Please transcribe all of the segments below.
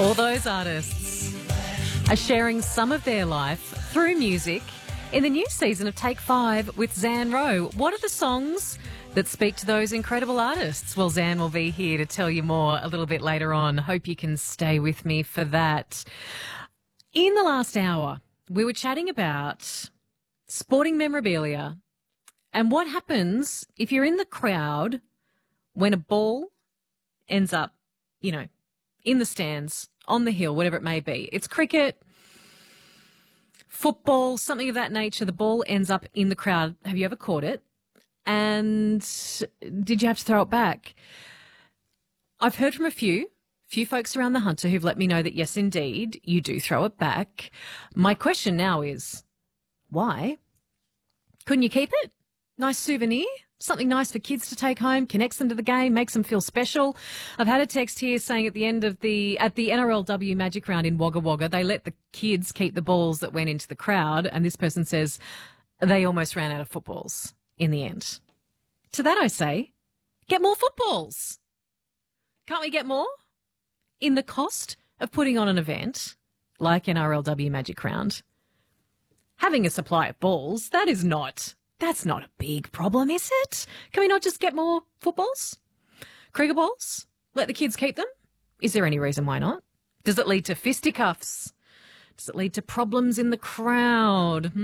All those artists are sharing some of their life through music in the new season of Take 5 with Zan Rowe. What are the songs that speak to those incredible artists? Well, Zan will be here to tell you more a little bit later on. Hope you can stay with me for that. In the last hour, we were chatting about sporting memorabilia and what happens if you're in the crowd when a ball ends up, in the stands, on the hill, whatever it may be. It's cricket, football, something of that nature. The ball ends up in the crowd. Have you ever caught it? And did you have to throw it back? I've heard from a few folks around the Hunter who've let me know that, yes, indeed, you do throw it back. My question now is, why? Couldn't you keep it? Nice souvenir? Something nice for kids to take home, connects them to the game, makes them feel special. I've had a text here saying at the NRLW Magic Round in Wagga Wagga, they let the kids keep the balls that went into the crowd, and this person says they almost ran out of footballs in the end. To that I say, get more footballs. Can't we get more? In the cost of putting on an event like NRLW Magic Round, having a supply of balls, that's not a big problem, is it? Can we not just get more footballs? Cricket balls? Let the kids keep them? Is there any reason why not? Does it lead to fisticuffs? Does it lead to problems in the crowd?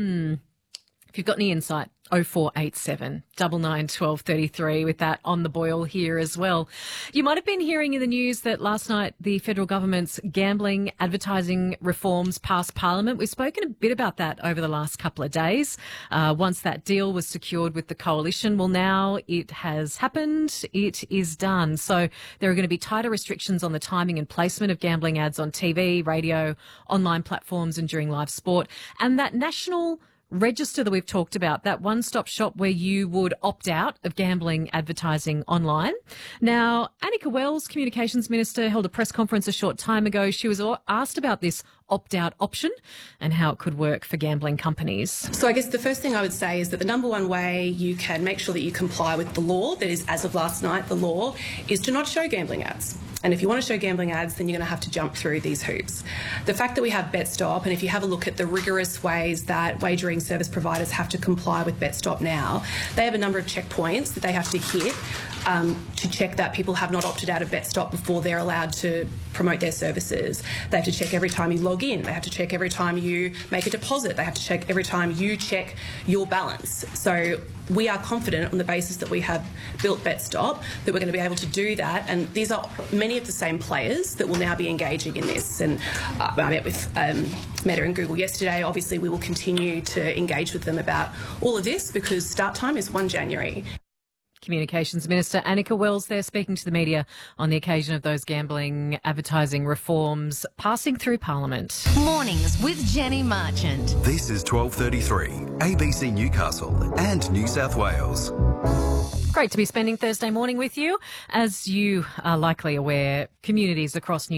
If you've got any insight, 0487 99 12 33 with that on the boil here as well. You might have been hearing in the news that last night the federal government's gambling advertising reforms passed Parliament. We've spoken a bit about that over the last couple of days. Once that deal was secured with the coalition, well, now it has happened. It is done. So there are going to be tighter restrictions on the timing and placement of gambling ads on TV, radio, online platforms and during live sport. And that national register that we've talked about, that one-stop shop where you would opt out of gambling advertising online. Now, Annika Wells, Communications Minister, held a press conference a short time ago. She was asked about this opt-out option and how it could work for gambling companies. So I guess the first thing I would say is that the number one way you can make sure that you comply with the law, that is, as of last night, the law, is to not show gambling ads. And if you want to show gambling ads, then you're going to have to jump through these hoops. The fact that we have BetStop, and if you have a look at the rigorous ways that wagering service providers have to comply with BetStop now, they have a number of checkpoints that they have to hit to check that people have not opted out of BetStop before they're allowed to promote their services. They have to check every time you log in. They have to check every time you make a deposit. They have to check every time you check your balance. So we are confident on the basis that we have built BetStop that we're going to be able to do that. And these are many of the same players that will now be engaging in this. And I met with Meta and Google yesterday. Obviously, we will continue to engage with them about all of this because start time is 1 January. Communications Minister Annika Wells there speaking to the media on the occasion of those gambling advertising reforms passing through Parliament. Mornings with Jenny Marchant. This is 12:33, ABC Newcastle and New South Wales. Great to be spending Thursday morning with you. As you are likely aware, communities across New